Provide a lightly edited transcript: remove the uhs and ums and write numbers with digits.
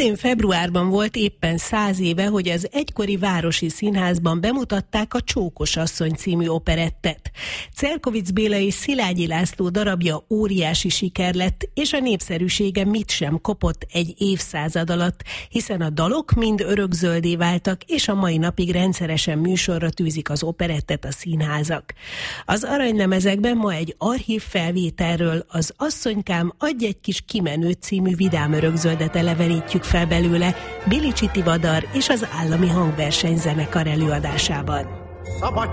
Idén februárban volt éppen 100 éve, hogy az egykori Városi Színházban bemutatták a Csókos asszony című operettet. Celkovicz Béla és Szilágyi László darabja óriási siker lett, és a népszerűsége mit sem kopott egy évszázad alatt, hiszen a dalok mind örökzöldé váltak, és a mai napig rendszeresen műsorra tűzik az operettet a színházak. Az aranylemezekben ma egy archív felvételről, az Asszonykám, adj egy kis kimenő című vidám örökzöldet elevenítjük fel belőle Bilicsi Tivadar és az Állami Hangversenyzenekar előadásában.